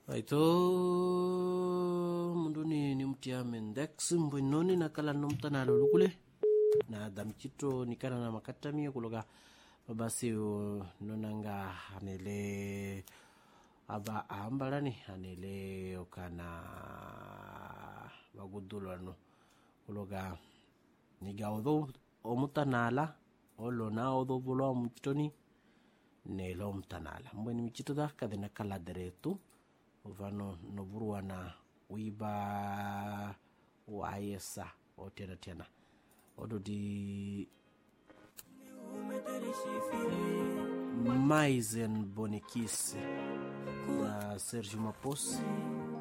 Aito munduni ni mtia mendex mbinoni na kala numta na lulukule na damchito nikana na makatami kuloga babasi nonanga hanele aba ambalani hanele okana magudulo ano kuloga niga odo omutanala olo na odo bulo mchitoni nelo mtanala mbweni mchito da kadena kala deretu uvano noburuana uiba uayesa tena odo di Maizen Bonikis na Sergio Mapos